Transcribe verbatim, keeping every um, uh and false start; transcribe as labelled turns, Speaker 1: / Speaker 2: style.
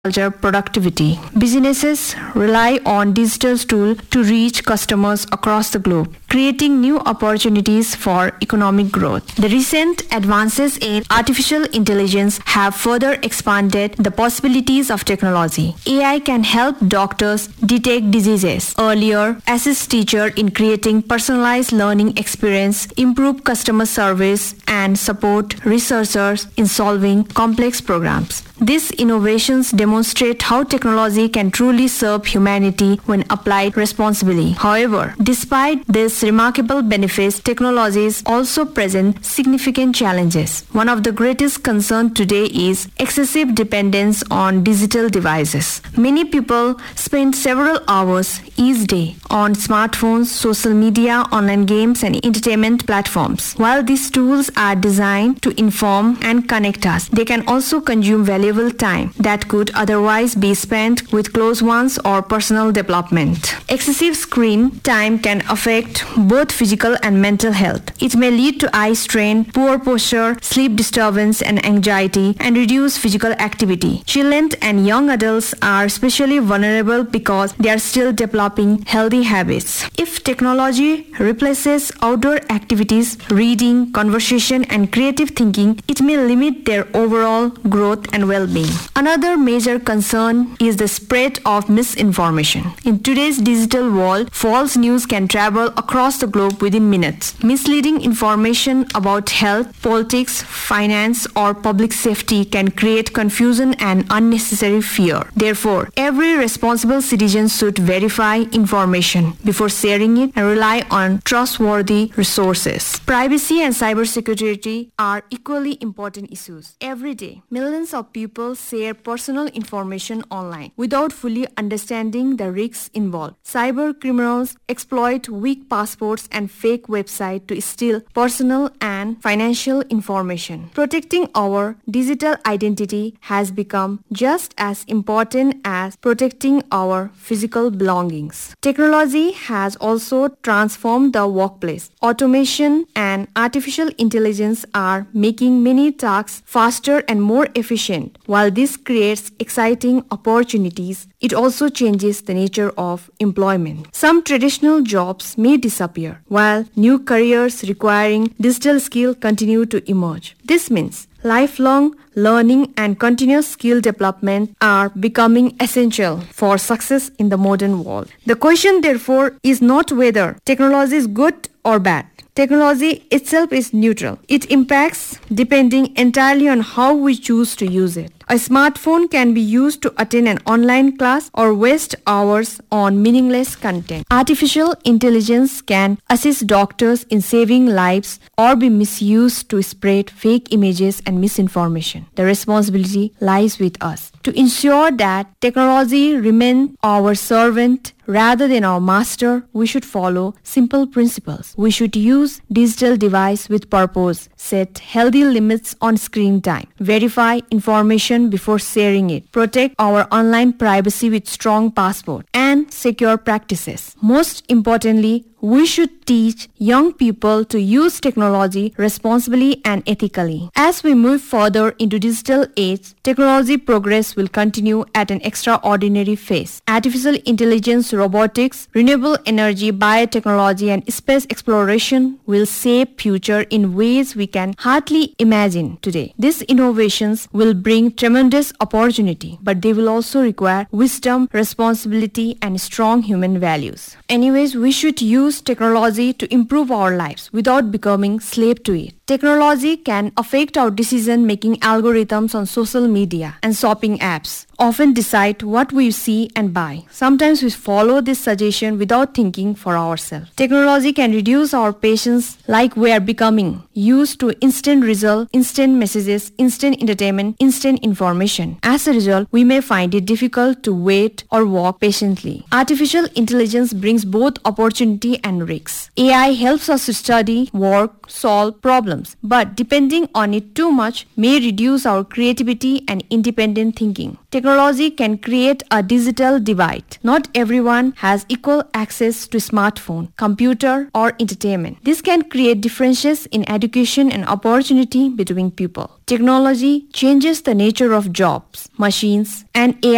Speaker 1: agriculture productivity. Businesses rely on digital tools to reach customers across the globe, creating new opportunities for economic growth. The recent advances in artificial intelligence have further expanded the possibilities of technology. A I can help doctors detect diseases earlier, assist teachers in creating personalized learning experience, improve customer service, and support researchers in solving complex programs. These innovations demonstrate how technology can truly serve humanity when applied responsibly. However, despite these remarkable benefits, technologies also present significant challenges. One of the greatest concerns today is excessive dependence on digital devices. Many people spend several hours each day on smartphones, social media, online games, and entertainment platforms. While these tools are designed to inform and connect us, they can also consume valuable time that could otherwise be spent with close ones or personal development. Excessive screen time can affect both physical and mental health. It may lead to eye strain, poor posture, sleep disturbance, and anxiety, and reduce physical activity. Children and young adults are especially vulnerable because they are still developing healthy habits. If technology replaces outdoor activities, reading, conversation, and creative thinking, it may limit their overall growth and well-being. Another major concern is the spread of misinformation. In today's digital world, false news can travel across the globe within minutes. Misleading information about health, politics, finance, or public safety can create confusion and unnecessary fear. Therefore, every responsible citizen should verify information before sharing it and rely on trustworthy resources. Privacy and cybersecurity are equally important issues. Every day, millions of people People share personal information online without fully understanding the risks involved. Cyber criminals exploit weak passports and fake websites to steal personal and financial information. Protecting our digital identity has become just as important as protecting our physical belongings. Technology has also transformed the workplace. Automation and artificial intelligence are making many tasks faster and more efficient. While this creates exciting opportunities, it also changes the nature of employment. Some traditional jobs may disappear, while new careers requiring digital skill continue to emerge. This means lifelong learning and continuous skill development are becoming essential for success in the modern world. The question, therefore, is not whether technology is good or bad. Technology itself is neutral. It impacts depending entirely on how we choose to use it. A smartphone can be used to attend an online class or waste hours on meaningless content. Artificial intelligence can assist doctors in saving lives or be misused to spread fake images and misinformation. The responsibility lies with us to ensure that technology remains our servant rather than our master. We should follow simple principles. We should use digital device with purpose, set healthy limits on screen time, verify information before sharing it, protect our online privacy with strong password and secure practices. Most importantly, we should teach young people to use technology responsibly and ethically. As we move further into digital age, technology progress will continue at an extraordinary pace. Artificial intelligence, robotics, renewable energy, biotechnology, and space exploration will shape future in ways we can hardly imagine today. These innovations will bring tremendous opportunity, but they will also require wisdom, responsibility, and strong human values. Anyways, we should use technology to improve our lives without becoming slave to it. Technology can affect our decision-making. Algorithms on social media and shopping apps often decide what we see and buy. Sometimes we follow this suggestion without thinking for ourselves. Technology can reduce our patience, like we are becoming used to instant results, instant messages, instant entertainment, instant information. As a result, we may find it difficult to wait or walk patiently. Artificial intelligence brings both opportunity and risks. A I helps us to study, work, solve problems, but depending on it too much may reduce our creativity and independent thinking. Technology can create a digital divide. Not everyone has equal access to smartphone, computer, or entertainment. This can create differences in education and opportunity between people. Technology changes the nature of jobs, machines, and A I